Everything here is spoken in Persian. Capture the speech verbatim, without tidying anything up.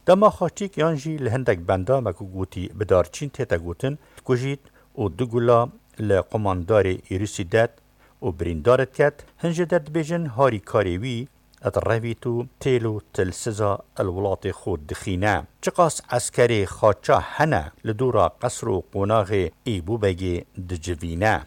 دما خاچیک یانجی لهندک بندا مکو گوتی بدارچین تیتا گوتن کجید و دگولا لقماندار ایروسی داد و بریندارت کت هنجه داد بیجن هاری کاریوی اترویتو تیلو تلسزا الولات خود دخینه چقاس عسکری خاچا هنه لدورا قصر و قناغ ایبو بگی دجوینه